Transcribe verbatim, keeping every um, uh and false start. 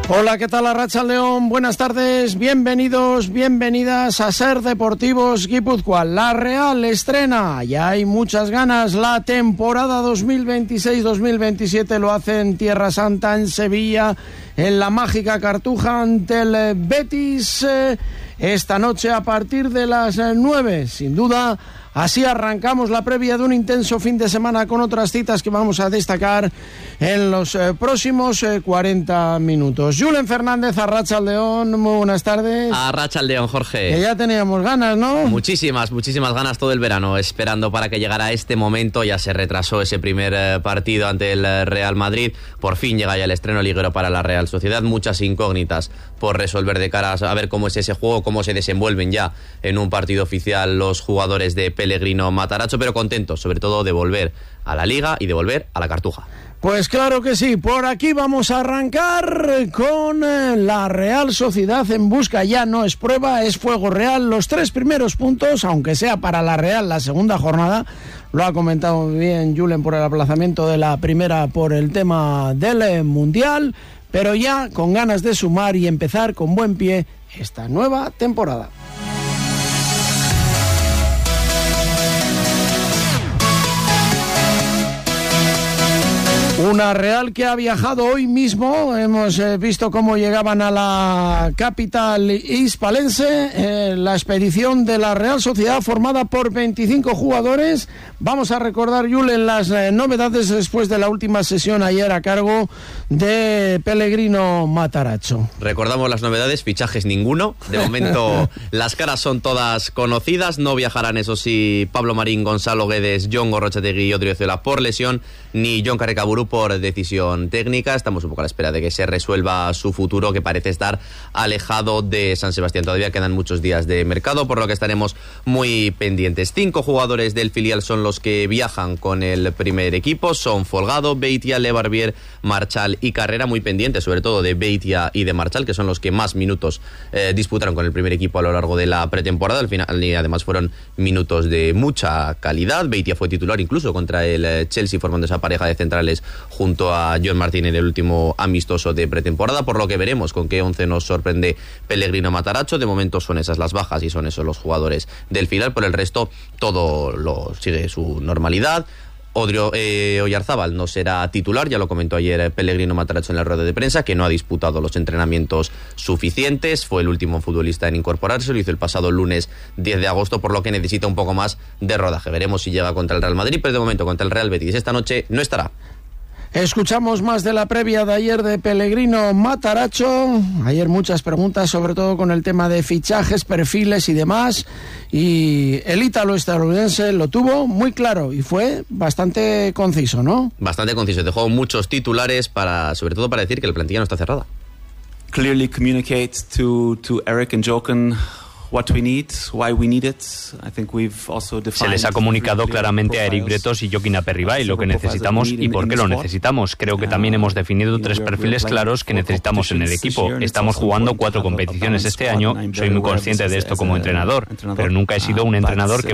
Hola, ¿qué tal? Arratsaldeon, buenas tardes, bienvenidos, bienvenidas a Ser Deportivos Guipúzcoa. La Real estrena, ya hay muchas ganas, la temporada dos mil veintiséis dos mil veintisiete, lo hace en Tierra Santa, en Sevilla, en la mágica Cartuja, ante el Betis, eh, esta noche a partir de las nueve, sin duda. Así arrancamos la previa de un intenso fin de semana con otras citas que vamos a destacar en los eh, próximos eh, cuarenta minutos. Julen Fernández, Arratsaldeon, muy buenas tardes. Arratsaldeon, Jorge. Que ya teníamos ganas, ¿no? Muchísimas, muchísimas ganas todo el verano, esperando para que llegara este momento. Ya se retrasó ese primer eh, partido ante el Real Madrid. Por fin llega ya el estreno liguero para la Real Sociedad. Muchas incógnitas por resolver de cara a ver cómo es ese juego, cómo se desenvuelven ya en un partido oficial los jugadores de Pellegrino Matarazzo, pero contentos sobre todo de volver a la Liga y de volver a la Cartuja. Pues claro que sí, por aquí vamos a arrancar con la Real Sociedad en busca, ya no es prueba, es fuego real, los tres primeros puntos, aunque sea para la Real la segunda jornada, lo ha comentado muy bien Julen por el aplazamiento de la primera por el tema del Mundial, pero ya con ganas de sumar y empezar con buen pie esta nueva temporada. Una Real que ha viajado hoy mismo, hemos eh, visto cómo llegaban a la capital hispalense, eh, la expedición de la Real Sociedad formada por veinticinco jugadores. Vamos a recordar, Julen, las eh, novedades después de la última sesión ayer a cargo de Pellegrino Matarazzo. Recordamos las novedades, fichajes ninguno, de momento las caras son todas conocidas, no viajarán eso sí Pablo Marín, Gonzalo Guedes, Jon Gorrotxategi y Odriozola por lesión, ni Jon Carrecaburú por decisión técnica. Estamos un poco a la espera de que se resuelva su futuro, que parece estar alejado de San Sebastián. Todavía quedan muchos días de mercado, por lo que estaremos muy pendientes. Cinco jugadores del filial son los que viajan con el primer equipo. Son Folgado, Beitia, Lebarbier, Marchal y Carrera. Muy pendientes sobre todo de Beitia y de Marchal, que son los que más minutos eh, disputaron con el primer equipo a lo largo de la pretemporada. Al final, y además fueron minutos de mucha calidad. Beitia fue titular incluso contra el Chelsea, formando esa pareja de centrales junto a John Martín en el último amistoso de pretemporada, por lo que veremos con qué once nos sorprende Pellegrino Matarazzo. De momento son esas las bajas y son esos los jugadores del final. Por el resto todo lo sigue su normalidad. Odrio, eh, Oyarzábal no será titular, ya lo comentó ayer Pellegrino Matarazzo en la rueda de prensa, que no ha disputado los entrenamientos suficientes, fue el último futbolista en incorporarse, lo hizo el pasado lunes diez de agosto, por lo que necesita un poco más de rodaje. Veremos si llega contra el Real Madrid, pero de momento contra el Real Betis esta noche no estará. Escuchamos más de la previa de ayer de Pellegrino Matarazzo. Ayer muchas preguntas, sobre todo con el tema de fichajes, perfiles y demás. Y el ítalo-estadounidense lo tuvo muy claro y fue bastante conciso, ¿no? Bastante conciso. Dejó muchos titulares, para, sobre todo para decir que la plantilla no está cerrada. Clearly communicate to, to Eric and Jochen what we need, why we need it. I think we've also defined. Se les ha comunicado claramente a Eric Bretos y Joaquín Aperribay lo que necesitamos y por qué lo necesitamos. Creo que también hemos definido tres perfiles claros que necesitamos en el equipo. Estamos jugando cuatro competiciones este año, soy muy consciente de esto como entrenador, pero nunca he sido un entrenador que